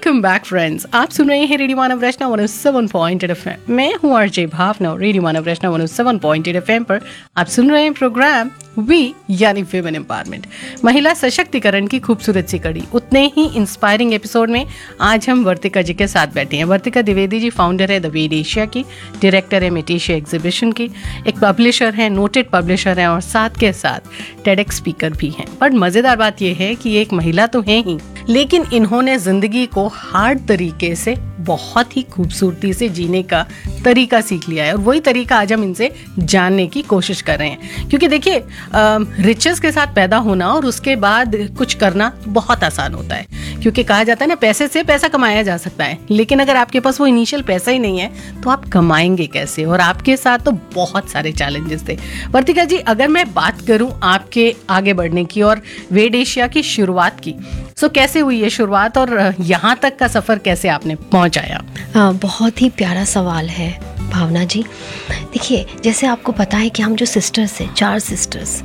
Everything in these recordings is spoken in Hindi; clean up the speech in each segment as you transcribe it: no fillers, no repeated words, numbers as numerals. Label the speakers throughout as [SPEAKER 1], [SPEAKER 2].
[SPEAKER 1] वेलकम बैक फ्रेंड्स, आप सुन रहे हैं रेडियो मानव रचना 107.8 FM। मैं हूं आरजे भावना। रेडियो मानव रचना 107.8 FM पर आप सुन रहे हैं प्रोग्राम वी यानी विमेन एम्पावरमेंट, महिला सशक्तिकरण की खूबसूरत सी कड़ी। उतने ही इंस्पायरिंग एपिसोड में आज हम वर्तिका जी के साथ बैठे हैं। वर्तिका द्विवेदी जी फाउंडर है द वेड एशिया की, डायरेक्टर है मेटेशिया एग्जीबिशन की, एक पब्लिशर है, नोटेड पब्लिशर है और साथ के साथ टेडेक्स स्पीकर भी हैं। पर मज़ेदार बात यह है कि एक महिला तो है ही, लेकिन इन्होंने जिंदगी को हार्ड तरीके से बहुत ही खूबसूरती से जीने का तरीका सीख लिया है और वही तरीका आज हम इनसे जानने की कोशिश कर रहे हैं। क्योंकि देखिए, रिचेस के साथ पैदा होना और उसके बाद कुछ करना बहुत आसान होता है, क्योंकि कहा जाता है ना, पैसे से पैसा कमाया जा सकता है, लेकिन अगर आपके पास वो इनिशियल पैसा ही नहीं है तो आप कमाएंगे कैसे। और आपके साथ तो बहुत सारे चैलेंजेस थे। वर्तिका जी, अगर मैं बात करूं आपके आगे बढ़ने की और वेड एशिया की शुरुआत की, सो कैसे हुई ये शुरुआत और यहाँ तक का सफ़र कैसे आपने पहुँचाया?
[SPEAKER 2] बहुत ही प्यारा सवाल है भावना जी। देखिए, जैसे आपको पता है कि हम जो सिस्टर्स हैं, 4 सिस्टर्स,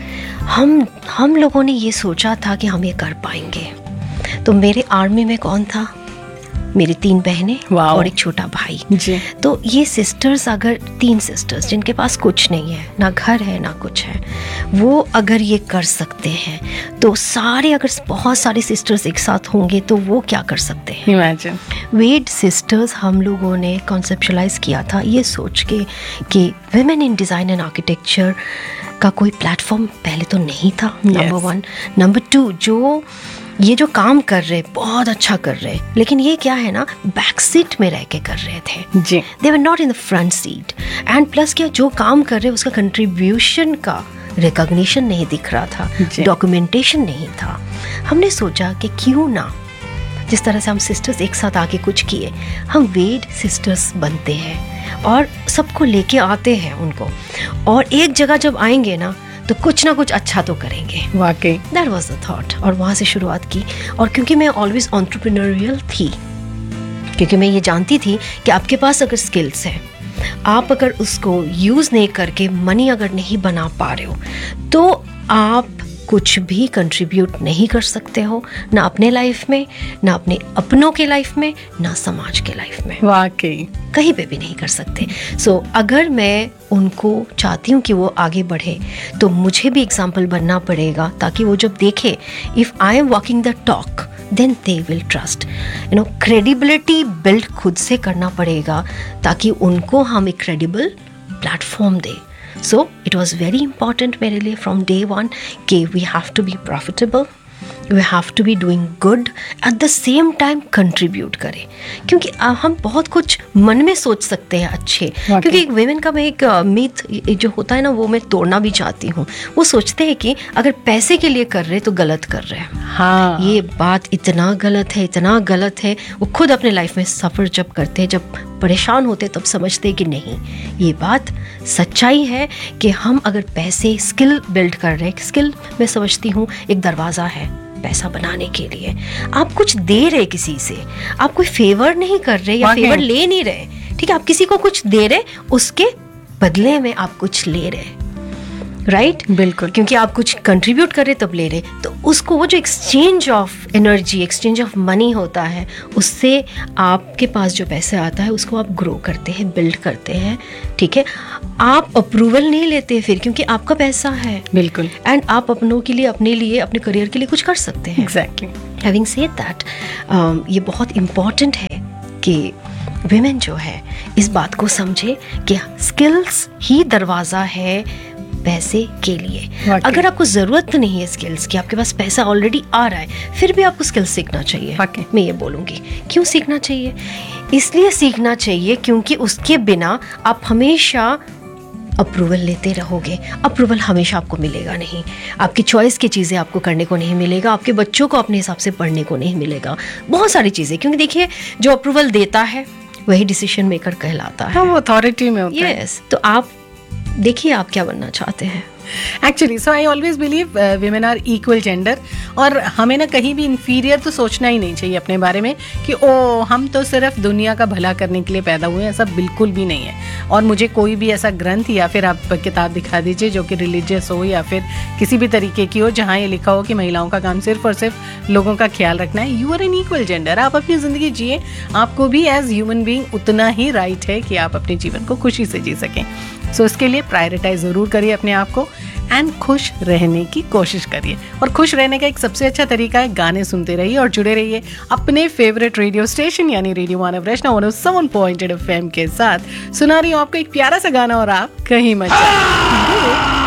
[SPEAKER 2] हम लोगों ने ये सोचा था कि हम ये कर पाएंगे। तो मेरे आर्मी में कौन था? मेरी 3 बहनें और एक छोटा भाई जी। तो ये सिस्टर्स, अगर 3 सिस्टर्स जिनके पास कुछ नहीं है, ना घर है ना कुछ है, वो अगर ये कर सकते हैं तो सारे, अगर बहुत सारे सिस्टर्स एक साथ होंगे तो वो क्या कर सकते हैं।
[SPEAKER 1] इमेजिन।
[SPEAKER 2] वेड सिस्टर्स हम लोगों ने कॉन्सेप्चुलाइज किया था ये सोच के कि women in design and architecture का कोई प्लेटफॉर्म पहले तो नहीं था, नंबर 1। नंबर 2, ये जो काम कर रहे, बहुत अच्छा कर रहे, लेकिन ये क्या है ना, बैक सीट में रह के कर रहे थे जी। दे were not in the front seat. And plus क्या, जो काम कर रहे उसका कंट्रीब्यूशन का रिकॉग्निशन नहीं दिख रहा था, डॉक्यूमेंटेशन नहीं था। हमने सोचा कि क्यों ना, जिस तरह से हम सिस्टर्स एक साथ आके कुछ किए, हम वेड सिस्टर्स बनते हैं और सबको लेके आते हैं उनको, और एक जगह जब आएंगे ना तो कुछ ना कुछ अच्छा तो करेंगे।
[SPEAKER 1] वाकई
[SPEAKER 2] दैट वाज द थॉट, और वहाँ से शुरुआत की। और क्योंकि मैं ऑलवेज एंटरप्रेन्योरियल थी, क्योंकि मैं ये जानती थी कि आपके पास अगर स्किल्स हैं, आप अगर उसको यूज़ नहीं करके मनी अगर नहीं बना पा रहे हो तो आप कुछ भी कंट्रीब्यूट नहीं कर सकते हो, ना अपने लाइफ में, ना अपने अपनों के लाइफ में, ना समाज के लाइफ में। वाकई कहीं पे भी नहीं कर सकते। सो अगर मैं उनको चाहती हूँ कि वो आगे बढ़े तो मुझे भी एग्जाम्पल बनना पड़ेगा, ताकि वो जब देखे if I am walking the talk then they will trust. Credibility build खुद से करना पड़ेगा, ताकि उनको हम एक क्रेडिबल प्लेटफॉर्म दें। So it was very important मेरे लिए from day one कि we have to be profitable, we have to be doing good, at the same time contribute करें। क्योंकि हम बहुत कुछ मन में सोच सकते हैं अच्छे, क्योंकि एक women का मैं एक मिथ जो होता है ना, वो मैं तोड़ना भी चाहती हूँ। वो सोचते हैं कि अगर पैसे के लिए कर रहे तो गलत कर रहे हैं। हाँ, ये बात इतना गलत है, इतना गलत है। वो खुद अपने लाइफ में सफ़र जब करते हैं, जब परेशान होते तब समझते कि नहीं, ये बात सच्चाई है कि हम अगर पैसे, स्किल बिल्ड कर रहे हैं, स्किल मैं समझती हूँ एक दरवाज़ा है पैसा बनाने के लिए। आप कुछ दे रहे किसी से, आप कोई फेवर नहीं कर रहे या फेवर ले नहीं रहे, ठीक है, आप किसी को कुछ दे रहे, उसके बदले में आप कुछ ले रहे, राइट? बिल्कुल, क्योंकि आप कुछ कंट्रीब्यूट कर रहे तब ले रहे, तो उसको वो जो exchange of energy, exchange of money होता है, उससे आपके पास जो पैसा आता है उसको आप ग्रो करते हैं, बिल्ड करते हैं, ठीक है। आप अप्रूवल नहीं लेते फिर, क्योंकि आपका पैसा है। बिल्कुल। एंड आप अपनों के लिए, अपने लिए, अपने करियर के लिए कुछ कर सकते हैं। एग्जैक्टली। हैविंग सेड दैट, ये बहुत इम्पॉर्टेंट है कि विमेन जो है इस बात को समझे कि स्किल्स ही दरवाज़ा है पैसे के लिए। अगर आपको ज़रूरत नहीं है स्किल्स की, आपके पास पैसा ऑलरेडी आ रहा है, फिर भी आपको स्किल्स सीखना चाहिए। मैं ये बोलूँगी, क्यों सीखना चाहिए? इसलिए सीखना चाहिए क्योंकि उसके बिना आप हमेशा अप्रूवल लेते रहोगे। अप्रूवल हमेशा आपको मिलेगा नहीं, आपकी चॉइस की चीज़ें आपको करने को नहीं मिलेगा, आपके बच्चों को अपने हिसाब से पढ़ने को नहीं मिलेगा, बहुत सारी चीज़ें। क्योंकि देखिए, जो अप्रूवल देता है वही डिसीजन मेकर कहलाता है।
[SPEAKER 1] वो अथॉरिटी में होता है।
[SPEAKER 2] यस। तो आप देखिए, आप क्या बनना चाहते हैं।
[SPEAKER 1] Actually so I always believe women are equal gender, और हमें ना कहीं भी इंफीरियर तो सोचना ही नहीं चाहिए अपने बारे में कि ओ हम तो सिर्फ दुनिया का भला करने के लिए पैदा हुए हैं। ऐसा बिल्कुल भी नहीं है। और मुझे कोई भी ऐसा ग्रंथ या फिर आप किताब दिखा दीजिए जो कि रिलीजियस हो या फिर किसी भी तरीके की हो जहाँ ये लिखा हो कि महिलाओं का काम सिर्फ और सिर्फ लोगों का ख्याल रखना है। You are N equal gender. आप अपनी ज़िंदगी जिए, आपको भी एज ह्यूमन बीइंग उतना ही राइट है कि आप अपने जीवन को खुशी से जी सकें। सो इसके लिए प्रायोरिटाइज ज़रूर करिए अपने आप को एंड खुश रहने की कोशिश करिए। और खुश रहने का एक सबसे अच्छा तरीका है गाने सुनते रहिए और जुड़े रहिए अपने फेवरेट रेडियो स्टेशन यानी रेडियो मानव रचना 107.8 FM के साथ। सुना रही हूँ आपको एक प्यारा सा गाना और आप कहीं मत जाइए।